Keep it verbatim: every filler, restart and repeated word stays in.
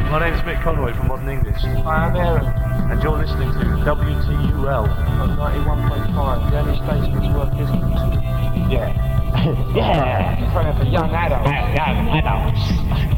My name's Mick Conroy from Modern English. Hi, I'm Aaron. And you're listening to W T U L On ninety-one point five, the only station that's worth listening to. Yeah. Yeah! For young adults. Young adults.